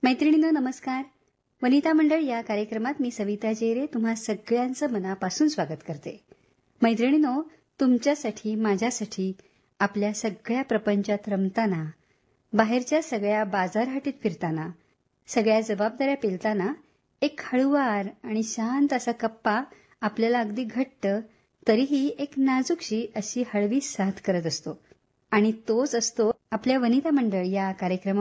मैत्रिणींनो नमस्कार. वनिता मंडळ या कार्यक्रमात मी सविता जेरे तुम्हा सगळ्यांचं मनापासून स्वागत करते. मैत्रिणींनो, तुमच्यासाठी माझ्यासाठी आपल्या सगळ्या प्रपंचात रमताना, बाहेरच्या सगळ्या बाजारहाटीत फिरताना, सगळ्या जबाबदाऱ्या पेलताना एक हळुवार आणि शांत असा कप्पा आपल्याला अगदी घट्ट तरीही एक नाजूकशी अशी हळवी साथ करत असतो. आणि तोच असतो आपल्या वनिता मंडळ या कार्यक्रमामध्ये